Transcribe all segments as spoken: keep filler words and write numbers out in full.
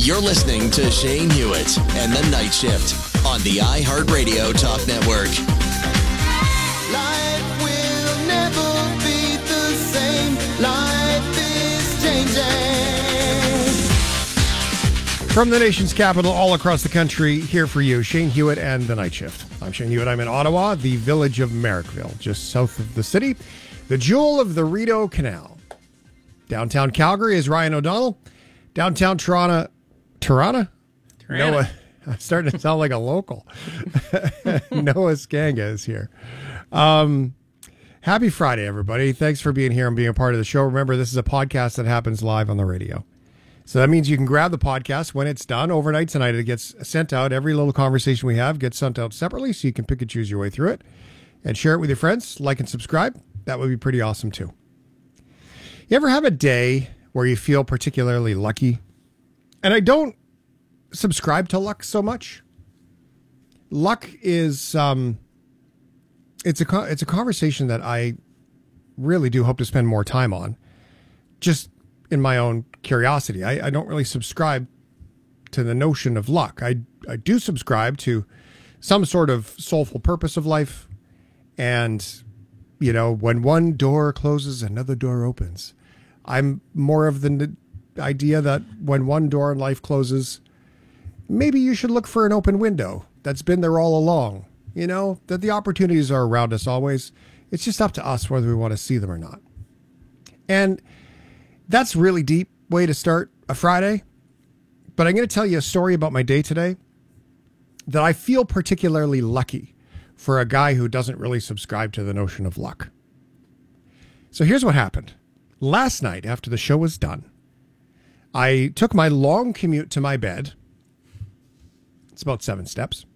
You're listening to Shane Hewitt and the Night Shift on the iHeartRadio Talk Network. Life will never be the same. Life is changing. From the nation's capital, all across the country, here for you, Shane Hewitt and the Night Shift. I'm Shane Hewitt. I'm in Ottawa, the village of Merrickville, just south of the city, the jewel of the Rideau Canal. Downtown Calgary is Ryan O'Donnell. Downtown Toronto, Toronto? Noah, I'm starting to sound like a local. Noah Skanga is here. Um, happy Friday, everybody. Thanks for being here and being a part of the show. Remember, this is a podcast that happens live on the radio. So that means you can grab the podcast when it's done overnight tonight. It gets sent out. Every little conversation we have gets sent out separately, so you can pick and choose your way through it and share it with your friends. Like and subscribe. That would be pretty awesome, too. You ever have a day where you feel particularly lucky? And I don't subscribe to luck so much. Luck is, um, it's a, it's a conversation that I really do hope to spend more time on. Just in my own curiosity. I, I don't really subscribe to the notion of luck. I, I do subscribe to some sort of soulful purpose of life. And, you know, when one door closes, another door opens. I'm more of the idea that when one door in life closes, maybe you should look for an open window that's been there all along. You know, that the opportunities are around us always. It's just up to us whether we want to see them or not. And that's a really deep way to start a Friday. But I'm going to tell you a story about my day today that I feel particularly lucky for a guy who doesn't really subscribe to the notion of luck. So here's what happened. Last night, after the show was done, I took my long commute to my bed. It's about seven steps.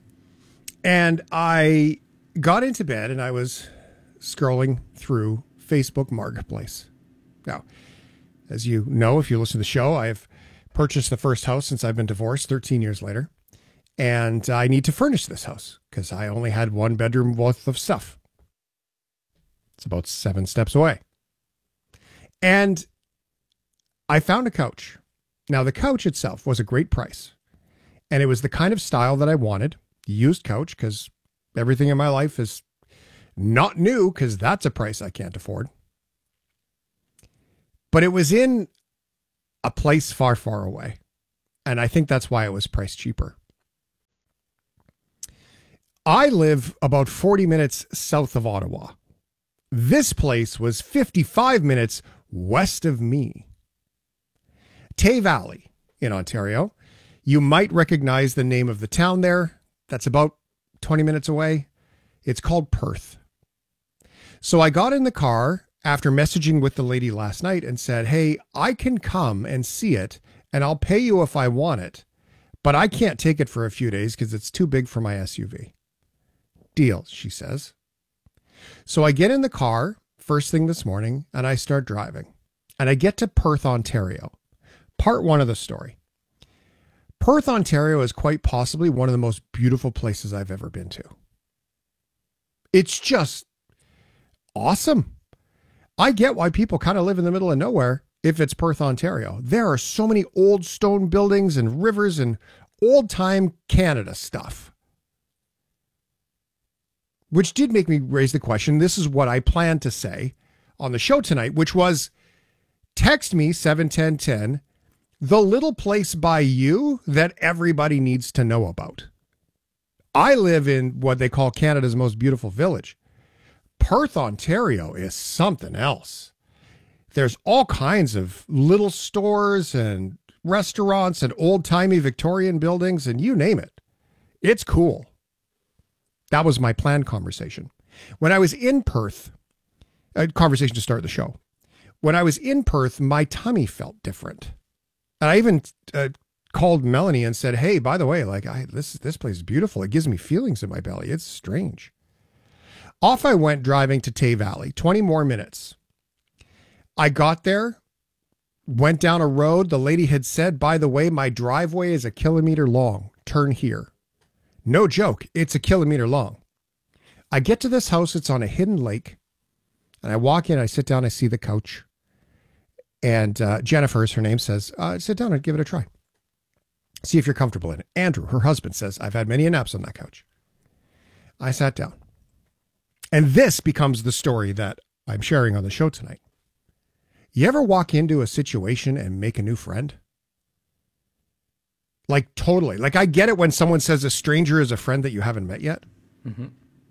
And I got into bed and I was scrolling through Facebook Marketplace. Now, as you know, if you listen to the show, I have purchased the first house since I've been divorced thirteen years later. And I need to furnish this house because I only had one bedroom worth of stuff. It's about seven steps away. And I found a couch. Now, the couch itself was a great price. And it was the kind of style that I wanted. Used couch, because everything in my life is not new, because that's a price I can't afford. But it was in a place far, far away. And I think that's why it was priced cheaper. I live about forty minutes south of Ottawa. This place was fifty-five minutes west of me. Tay Valley in Ontario. You might recognize the name of the town there. That's about twenty minutes away. It's called Perth. So I got in the car after messaging with the lady last night and said, hey, I can come and see it and I'll pay you if I want it, but I can't take it for a few days because it's too big for my S U V. Deal, she says. So I get in the car first thing this morning and I start driving and I get to Perth, Ontario. Part one of the story. Perth, Ontario is quite possibly one of the most beautiful places I've ever been to. It's just awesome. I get why people kind of live in the middle of nowhere if it's Perth, Ontario. There are so many old stone buildings and rivers and old-time Canada stuff. Which did make me raise the question. This is what I planned to say on the show tonight, which was text me seven ten ten, the little place by you that everybody needs to know about. I live in what they call Canada's most beautiful village. Perth, Ontario is something else. There's all kinds of little stores and restaurants and old-timey Victorian buildings and you name it. It's cool. That was my planned conversation. When I was in Perth, a conversation to start the show. When I was in Perth, my tummy felt different. And I even uh, called Melanie and said, hey, by the way, like I, this, this place is beautiful. It gives me feelings in my belly. It's strange. Off I went driving to Tay Valley, twenty more minutes. I got there, went down a road. The lady had said, by the way, my driveway is a kilometer long. Turn here. No joke. It's a kilometer long. I get to this house. It's on a hidden lake. And I walk in, I sit down, I see the couch. And uh, Jennifer is her name, says, uh, sit down and give it a try. See if you're comfortable in it. Andrew, her husband, says, I've had many naps on that couch. I sat down. And this becomes the story that I'm sharing on the show tonight. You ever walk into a situation and make a new friend? Like totally. Like I get it when someone says a stranger is a friend that you haven't met yet. Mm-hmm.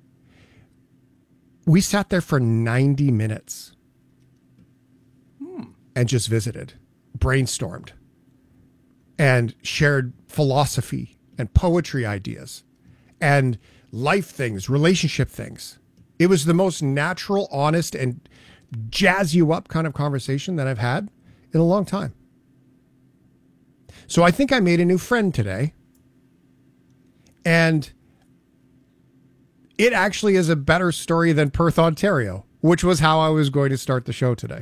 We sat there for ninety minutes hmm. and just visited, brainstormed, and shared philosophy and poetry ideas and life things, relationship things. It was the most natural, honest, and jazz you up kind of conversation that I've had in a long time. So I think I made a new friend today. And it actually is a better story than Perth, Ontario, which was how I was going to start the show today.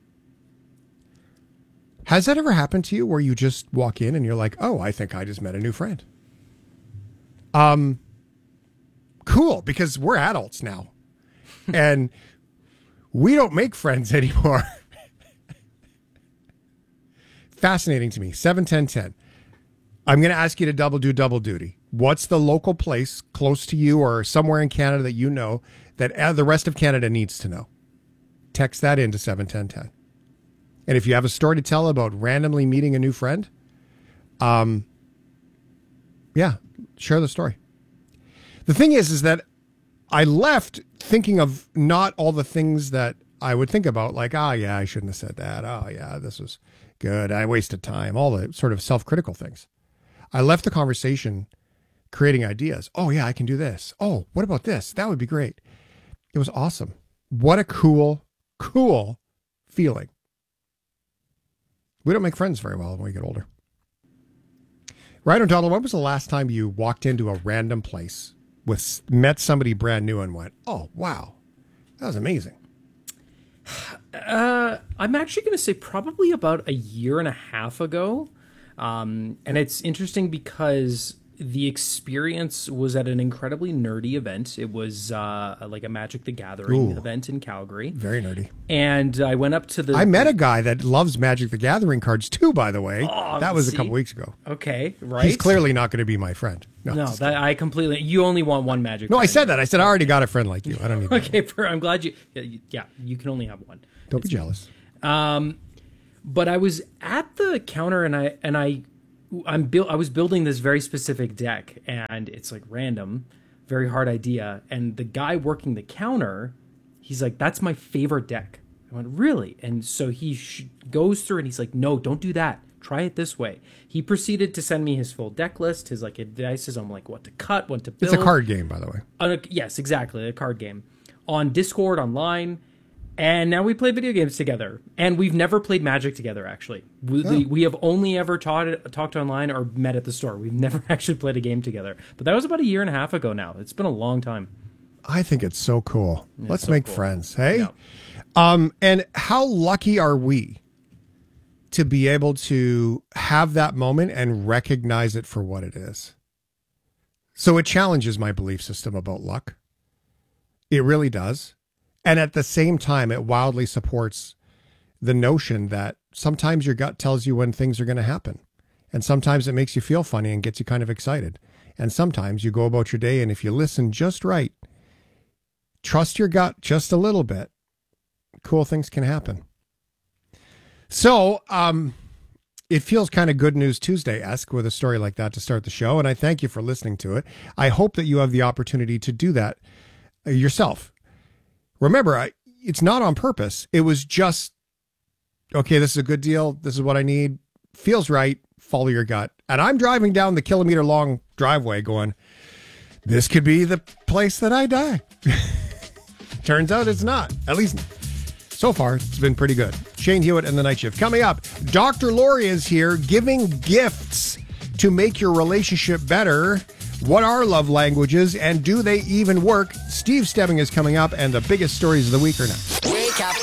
Has that ever happened to you where you just walk in and you're like, oh, I think I just met a new friend? Um, cool, because we're adults now. And we don't make friends anymore. Fascinating to me. seven ten ten. I'm going to ask you to double do double duty. What's the local place close to you or somewhere in Canada that you know that the rest of Canada needs to know? Text that into seven ten ten. And if you have a story to tell about randomly meeting a new friend, um, yeah, share the story. The thing is, is that I left thinking of not all the things that I would think about, like, oh, yeah, I shouldn't have said that. Oh, yeah, this was good. I wasted time. All the sort of self-critical things. I left the conversation creating ideas. Oh, yeah, I can do this. Oh, what about this? That would be great. It was awesome. What a cool, cool feeling. We don't make friends very well when we get older. Right, Donald, when was the last time you walked into a random place, with met somebody brand new and went, oh, wow, that was amazing? Uh, I'm actually going to say probably about a year and a half ago. Um, and it's interesting because the experience was at an incredibly nerdy event. It was uh, like a Magic the Gathering Ooh, event in Calgary. Very nerdy. And I went up to the... I met a guy that loves Magic the Gathering cards too, by the way. Oh, that was see? a couple weeks ago. Okay, right. He's clearly not going to be my friend. No, no that I completely... You only want one Magic. No, I said that. I said I already got a friend like you. I don't need Okay, per, I'm glad you... Yeah, you can only have one. Don't it's be jealous. Um, but I was at the counter and I... and I I'm build. I was building this very specific deck, and it's like random, very hard idea. And the guy working the counter, he's like, "That's my favorite deck." I went, "Really?" And so he sh- goes through, and he's like, "No, don't do that. Try it this way." He proceeded to send me his full deck list, his like advices on like what to cut, what to build. It's a card game, by the way. Uh, yes, exactly, a card game on Discord online. And now we play video games together. And we've never played Magic together, actually. We, oh. we have only ever taught, talked online or met at the store. We've never actually played a game together. But that was about a year and a half ago now. It's been a long time. I think it's so cool. It's Let's so make cool. friends, hey? Yeah. Um, and how lucky are we to be able to have that moment and recognize it for what it is? So it challenges my belief system about luck. It really does. And at the same time, it wildly supports the notion that sometimes your gut tells you when things are going to happen. And sometimes it makes you feel funny and gets you kind of excited. And sometimes you go about your day, and if you listen just right, trust your gut just a little bit, cool things can happen. So um, it feels kind of Good News Tuesday-esque with a story like that to start the show. And I thank you for listening to it. I hope that you have the opportunity to do that yourself. Remember, I, it's not on purpose. It was just, okay, this is a good deal. This is what I need. Feels right. Follow your gut. And I'm driving down the kilometer long driveway going, this could be the place that I die. Turns out it's not. At least so far, it's been pretty good. Shane Hewitt and the Night Shift. Coming up, Doctor Lori is here giving gifts to make your relationship better. What are love languages, and do they even work? Steve Stebbing is coming up, and the biggest stories of the week are next. Wake up.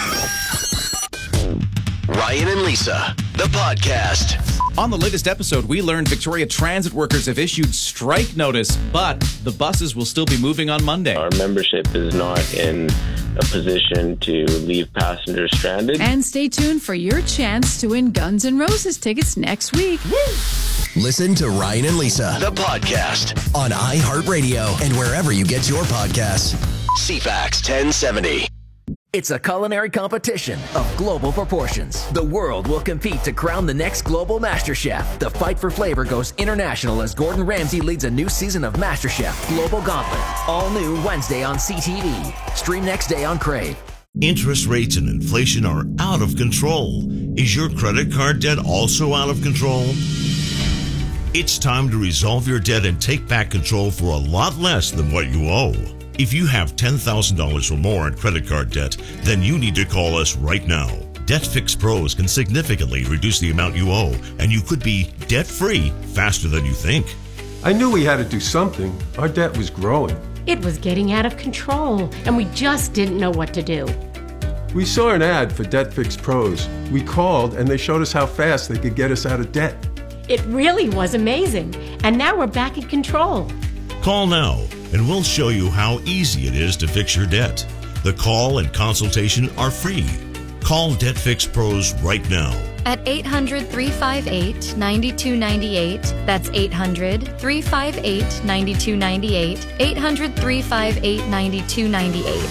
Ryan and Lisa, the podcast. On the latest episode, we learned Victoria Transit workers have issued strike notice, but the buses will still be moving on Monday. Our membership is not in a position to leave passengers stranded. And stay tuned for your chance to win Guns N' Roses tickets next week. Woo! Listen to Ryan and Lisa, the podcast, on iHeartRadio and wherever you get your podcasts. C FAX ten seventy. It's a culinary competition of global proportions. The world will compete to crown the next global MasterChef. The fight for flavor goes international as Gordon Ramsay leads a new season of MasterChef Global Gauntlet. All new Wednesday on C T V. Stream next day on Crave. Interest rates and inflation are out of control. Is your credit card debt also out of control? It's time to resolve your debt and take back control for a lot less than what you owe. If you have ten thousand dollars or more in credit card debt, then you need to call us right now. Debt Fix Pros can significantly reduce the amount you owe, and you could be debt-free faster than you think. I knew we had to do something. Our debt was growing. It was getting out of control, and we just didn't know what to do. We saw an ad for Debt Fix Pros. We called, and they showed us how fast they could get us out of debt. It really was amazing, and now we're back in control. Call now, and we'll show you how easy it is to fix your debt. The call and consultation are free. Call Debt Fix Pros right now. At eight hundred, three five eight, nine two nine eight. That's eight hundred, three five eight, nine two nine eight. eight hundred, three five eight, nine two nine eight.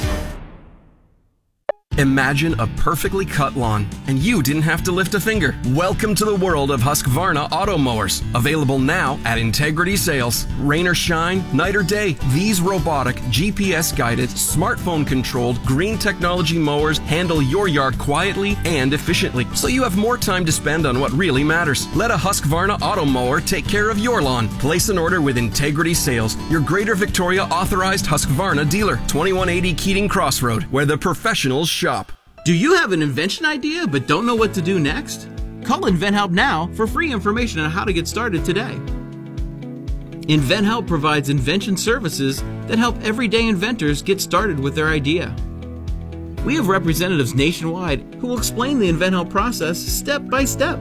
Imagine a perfectly cut lawn, and you didn't have to lift a finger. Welcome to the world of Husqvarna auto mowers. Available now at Integrity Sales. Rain or shine, night or day, these robotic, G P S-guided, smartphone-controlled, green technology mowers handle your yard quietly and efficiently, so you have more time to spend on what really matters. Let a Husqvarna auto mower take care of your lawn. Place an order with Integrity Sales, your Greater Victoria authorized Husqvarna dealer. twenty-one eighty Keating Crossroad, where the professionals shop. Do you have an invention idea but don't know what to do next? Call InventHelp now for free information on how to get started today. InventHelp provides invention services that help everyday inventors get started with their idea. We have representatives nationwide who will explain the InventHelp process step by step.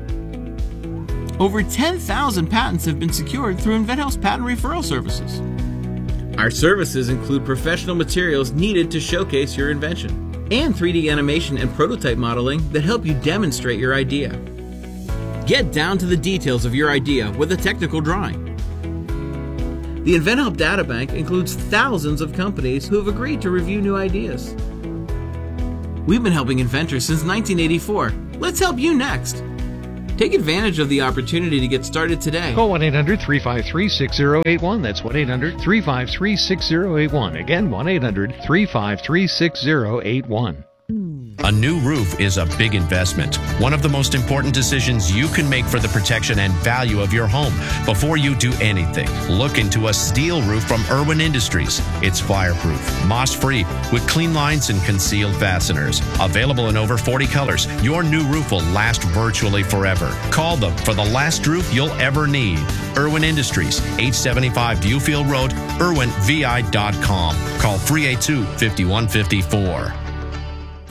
Over ten thousand patents have been secured through InventHelp's patent referral services. Our services include professional materials needed to showcase your invention, and three D animation and prototype modeling that help you demonstrate your idea. Get down to the details of your idea with a technical drawing. The InventHelp Databank includes thousands of companies who have agreed to review new ideas. We've been helping inventors since nineteen eighty-four. Let's help you next. Take advantage of the opportunity to get started today. Call one eight hundred, three five three, six zero eight one. That's one eight hundred, three five three, six zero eight one. Again, one eight hundred, three five three, six zero eight one. A new roof is a big investment, one of the most important decisions you can make for the protection and value of your home. Before you do anything, look into a steel roof from Irwin Industries. It's fireproof, moss-free, with clean lines and concealed fasteners. Available in over forty colors, your new roof will last virtually forever. Call them for the last roof you'll ever need. Irwin Industries, eight seventy-five Viewfield Road, irwin v i dot com. Call three eight two, five one five four.